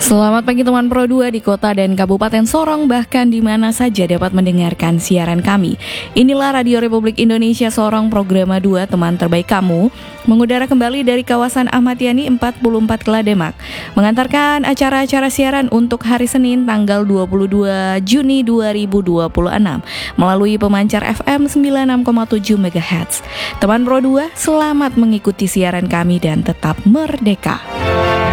Selamat pagi teman Pro 2 di kota dan Kabupaten Sorong, bahkan di mana saja dapat mendengarkan siaran kami. Inilah Radio Republik Indonesia Sorong, Programa 2, teman terbaik kamu, mengudara kembali dari kawasan Ahmad Yani 44 Kelademak, mengantarkan acara-acara siaran untuk hari Senin tanggal 22 Juni 2026 melalui pemancar FM 96,7 MHz. Teman Pro 2, selamat mengikuti siaran kami dan tetap merdeka.